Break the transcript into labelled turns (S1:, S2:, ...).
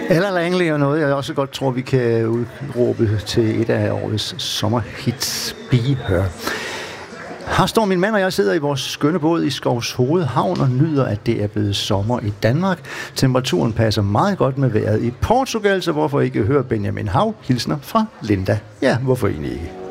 S1: Ella Langley er noget, jeg også godt tror, vi kan udråbe til et af årets sommerhits. Be Her. Her står min mand og jeg sidder i vores skønne båd i Skovshoved Havn og nyder, at det er blevet sommer i Danmark. Temperaturen passer meget godt med vejret i Portugal, så hvorfor ikke høre Benjamin Hav hilsner fra Linda? Ja, hvorfor egentlig ikke?